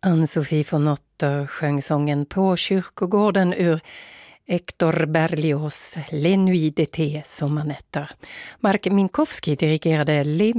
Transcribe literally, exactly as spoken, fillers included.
Ann-Sofie von Otter sjöng sången På kyrkogården ur Hector Berlioz Les Nuits d'été, sommarnätter. Mark Minkowski dirigerade Les